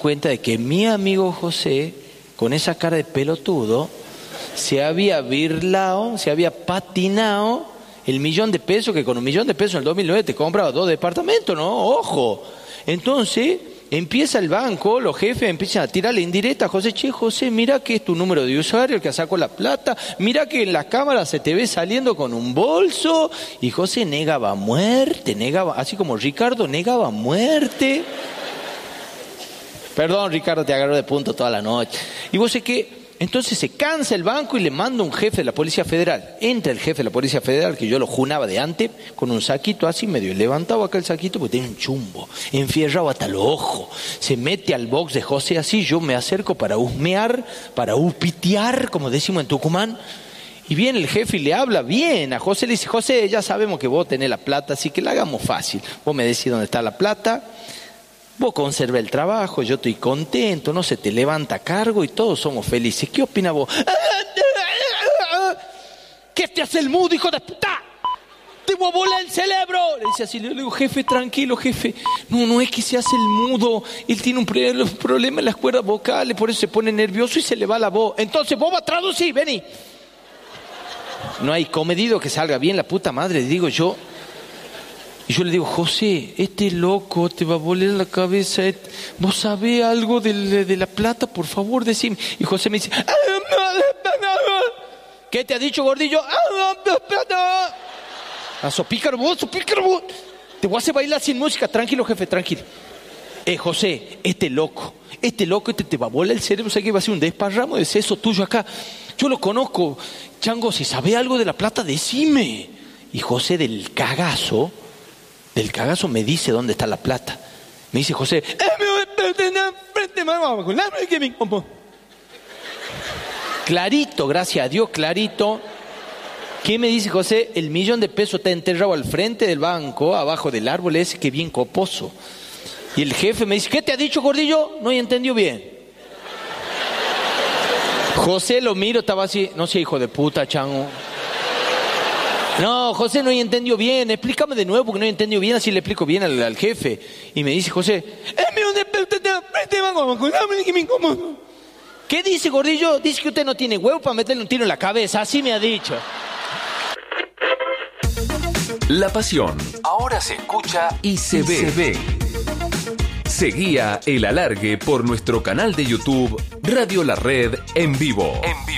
cuenta de que mi amigo José, con esa cara de pelotudo, se había birlao, se había patinado el $1.000.000, que con $1.000.000 en el 2009 te compraba 2 departamentos, ¿no? ¡Ojo! Entonces empieza el banco, los jefes empiezan a tirarle indirecta a José. Che, José, mira que es tu número de usuario, el que sacó la plata, mira que en la cámara se te ve saliendo con un bolso. Y José negaba muerte, así como Ricardo negaba muerte. Perdón, Ricardo, te agarró de punto toda la noche. Y vos sé que entonces se cansa el banco y le manda un jefe de la Policía Federal. Entra el jefe de la Policía Federal, que yo lo junaba de antes, con un saquito así medio levantado acá el saquito, porque tiene un chumbo, enfierrado hasta los ojos. Se mete al box de José así, yo me acerco para husmear, para upitear, como decimos en Tucumán. Y viene el jefe y le habla bien a José, le dice: José, ya sabemos que vos tenés la plata, así que la hagamos fácil. Vos me decís dónde está la plata. Vos conserva el trabajo, yo estoy contento, no se te levanta cargo y todos somos felices. ¿Qué opina vos? ¿Qué te hace el mudo, hijo de puta? ¡Te voy a volar el cerebro! Le dice así, le digo: jefe, tranquilo, jefe. No es que se hace el mudo. Él tiene un problema en las cuerdas vocales, por eso se pone nervioso y se le va la voz. Entonces vos vas a traducir, vení. No hay comedido que salga bien, la puta madre, digo yo. Y yo le digo: José, este loco te va a volar la cabeza. ¿Vos sabés algo de la plata? Por favor, decime. Y José me dice: ¿qué te ha dicho, gordillo? Sopícaro vos. Te voy a hacer bailar sin música. Tranquilo, jefe, tranquilo. José, este loco te va a volar el cerebro. ¿Sabes que va a ser un desparramo de seso tuyo acá? Yo lo conozco. Chango, si sabe algo de la plata, decime. Y José, del cagazo me dice dónde está la plata. Me dice José: clarito, gracias a Dios, clarito. ¿Qué me dice José? El $1.000.000 está enterrado al frente del banco, abajo del árbol ese, que bien coposo. Y el jefe me dice: ¿qué te ha dicho, gordillo? No he entendido bien. José lo miro, estaba así: no sea hijo de puta, chango. No, José, no entendió bien, explícame de nuevo porque no entendió bien, así le explico bien al jefe. Y me dice José: ¿qué dice, gordillo? Dice que usted no tiene huevo para meterle un tiro en la cabeza, así me ha dicho. La pasión ahora se escucha y se ve. Seguía El Alargue por nuestro canal de YouTube Radio La Red en vivo.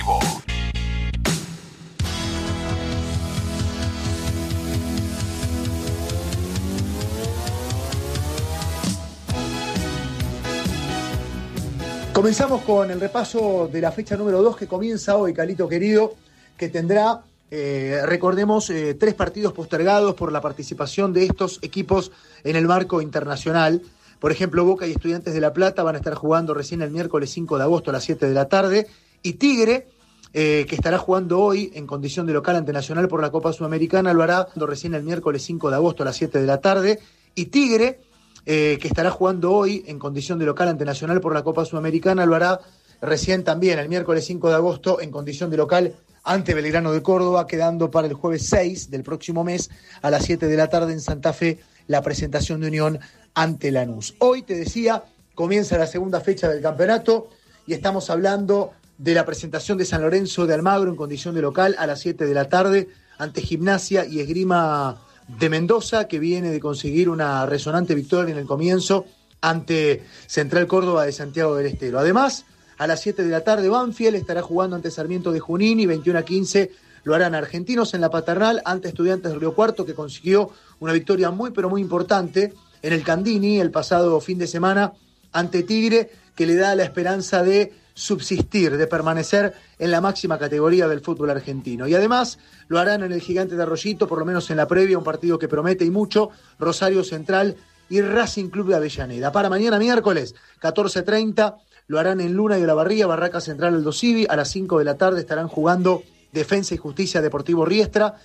Comenzamos con el repaso de la fecha número 2 que comienza hoy, Calito querido, que tendrá, recordemos, 3 partidos postergados por la participación de estos equipos en el marco internacional. Por ejemplo, Boca y Estudiantes de La Plata van a estar jugando recién el miércoles 5 de agosto a las 7 de la tarde. Y Tigre, que estará jugando hoy en condición de local ante Nacional por la Copa Sudamericana, lo hará recién el miércoles 5 de agosto a las 7 de la tarde. Y Tigre, que estará jugando hoy en condición de local ante Nacional por la Copa Sudamericana, lo hará recién también el miércoles 5 de agosto en condición de local ante Belgrano de Córdoba, quedando para el jueves 6 del próximo mes a las 7 de la tarde en Santa Fe la presentación de Unión ante Lanús. Hoy, te decía, comienza la segunda fecha del campeonato y estamos hablando de la presentación de San Lorenzo de Almagro en condición de local a las 7 de la tarde ante Gimnasia y Esgrima de Mendoza, que viene de conseguir una resonante victoria en el comienzo ante Central Córdoba de Santiago del Estero. Además, a las 7 de la tarde Banfield estará jugando ante Sarmiento de Junín y 21-15 lo harán Argentinos en la Paternal ante Estudiantes de Río Cuarto, que consiguió una victoria muy pero muy importante en el Candini el pasado fin de semana ante Tigre, que le da la esperanza de subsistir, de permanecer en la máxima categoría del fútbol argentino. Y además lo harán en el Gigante de Arroyito, por lo menos en la previa, un partido que promete y mucho, Rosario Central y Racing Club de Avellaneda. Para mañana miércoles, 14:30, lo harán en Luna y Olavarría, Barraca Central Aldo Civi. A las 5 de la tarde estarán jugando Defensa y Justicia Deportivo Riestra.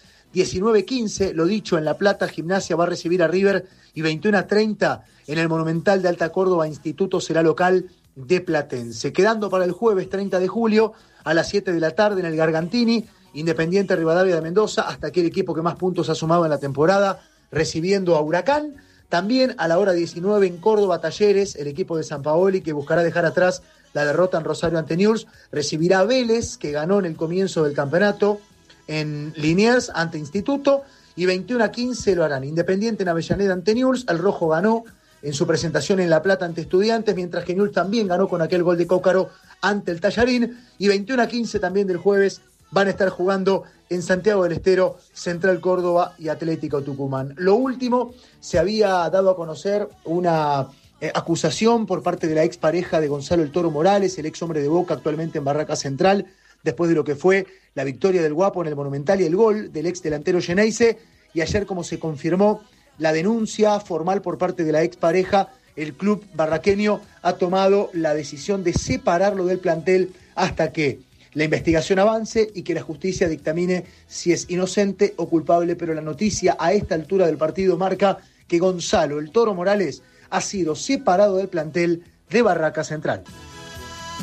19:15, lo dicho, en La Plata, Gimnasia va a recibir a River. Y 21:30, en el Monumental de Alta Córdoba, Instituto será local de Platense. Quedando para el jueves 30 de julio, a las 7 de la tarde, en el Gargantini, Independiente Rivadavia de Mendoza, hasta aquel equipo que más puntos ha sumado en la temporada, recibiendo a Huracán. También a la hora 19 en Córdoba, Talleres, el equipo de Sampaoli, que buscará dejar atrás la derrota en Rosario ante Newell's, recibirá a Vélez, que ganó en el comienzo del campeonato en Liniers ante Instituto, y 21-15 lo harán Independiente en Avellaneda ante Newell's. El rojo ganó en su presentación en La Plata ante Estudiantes, mientras que Newell's también ganó con aquel gol de Cócaro ante el Tallarín, y 21-15 también del jueves van a estar jugando en Santiago del Estero, Central Córdoba y Atlético Tucumán. Lo último, se había dado a conocer una acusación por parte de la expareja de Gonzalo El Toro Morales, el ex hombre de Boca actualmente en Barraca Central, después de lo que fue la victoria del Guapo en el Monumental y el gol del ex delantero Geneise, y ayer, como se confirmó la denuncia formal por parte de la expareja, el club barraqueño ha tomado la decisión de separarlo del plantel hasta que la investigación avance y que la justicia dictamine si es inocente o culpable, pero la noticia a esta altura del partido marca que Gonzalo El Toro Morales ha sido separado del plantel de Barraca Central.